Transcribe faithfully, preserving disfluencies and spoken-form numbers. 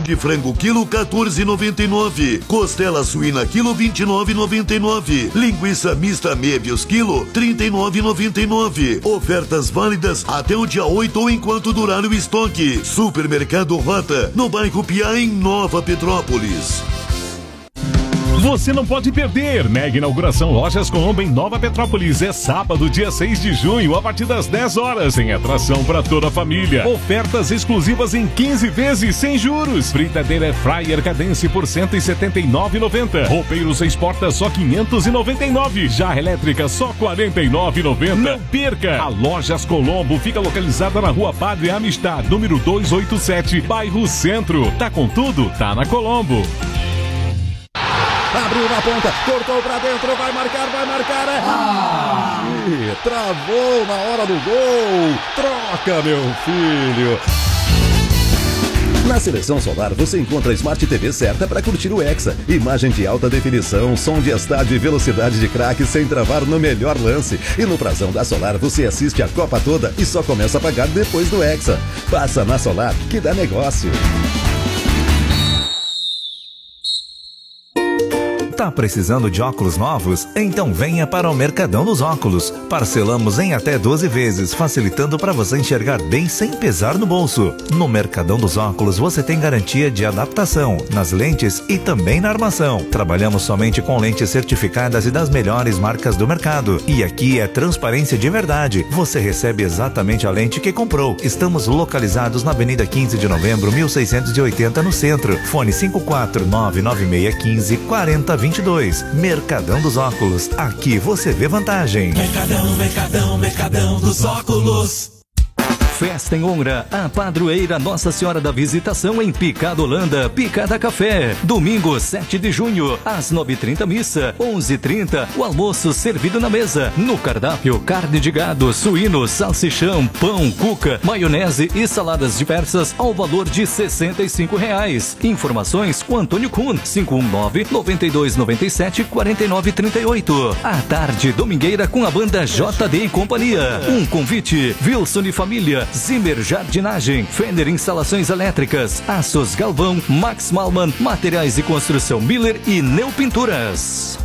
de frango quilo quatorze e noventa e nove. Costela suína quilo vinte e nove e noventa e nove. Linguiça mista Mébios quilo trinta e nove e noventa e nove. Ofertas válidas até o dia oito ou enquanto durar o estoque. Supermercado Rota, no bairro Piá, em Nova Petrópolis. Você não pode perder. Mega inauguração Lojas Colombo em Nova Petrópolis. É sábado, dia seis de junho, a partir das dez horas. Tem atração para toda a família. Ofertas exclusivas em quinze vezes sem juros. Fritadeira Fryer Cadence por cento e setenta e nove reais e noventa centavos. Roupeiro seis portas só quinhentos e noventa e nove reais. Jarra elétrica só quarenta e nove reais e noventa centavos. Não perca! A Lojas Colombo fica localizada na Rua Padre Amistad, número duzentos e oitenta e sete, bairro Centro. Tá com tudo? Tá na Colombo. Abriu na ponta, cortou pra dentro, vai marcar, vai marcar, é... Ah! Ih, travou na hora do gol, troca, meu filho. Na Seleção Solar você encontra a Smart T V certa para curtir o Hexa. Imagem de alta definição, som de estádio e velocidade de craque sem travar no melhor lance. E no prazão da Solar você assiste a Copa toda e só começa a pagar depois do Hexa. Passa na Solar que dá negócio. Tá precisando de óculos novos? Então venha para o Mercadão dos Óculos. Parcelamos em até doze vezes, facilitando para você enxergar bem sem pesar no bolso. No Mercadão dos Óculos você tem garantia de adaptação nas lentes e também na armação. Trabalhamos somente com lentes certificadas e das melhores marcas do mercado. E aqui é transparência de verdade. Você recebe exatamente a lente que comprou. Estamos localizados na Avenida quinze de novembro, mil seiscentos e oitenta, no centro. Fone cinco quatro nove nove seis um zero quatro zero vinte e dois. Mercadão dos Óculos. Aqui você vê vantagem. Mercadão, Mercadão, Mercadão dos Óculos. Festa em honra à padroeira Nossa Senhora da Visitação em Picada Holanda, Picada Café. Domingo, sete de junho, às nove e trinta missa, onze e trinta o almoço servido na mesa. No cardápio, carne de gado, suíno, salsichão, pão, cuca, maionese e saladas diversas ao valor de sessenta e cinco reais. Informações com Antônio Kuhn, cinco um nove, nove dois nove sete, quatro nove três oito. À tarde, domingueira com a banda J D e Companhia. Um convite, Wilson e Família, Zimmer Jardinagem, Fender Instalações Elétricas, Aços Galvão, Max Malman, Materiais de Construção Miller e Neo Pinturas.